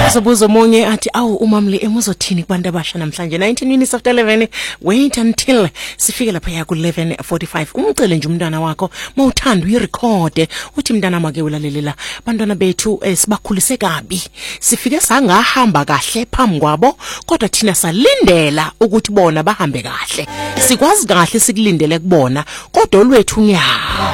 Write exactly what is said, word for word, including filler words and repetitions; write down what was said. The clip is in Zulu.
Uzobuza omunye athi awu umamli emuzothini kubantu abasha namhlanje nineteen minutes after eleven. Wait until sifike lapha ya ku eleven forty-five. Umcele nje umntana wakho mawuthanda uyirecord uthi mntana make ulalelela bantwana bethu eh, sibakhulise kabi. Sifike sangahamba kahle phambi kwabo kodwa thina salindela ukuthi bona bahambe kahle. Sikwazi kahle sikulindele kubona kodwa olwethu nya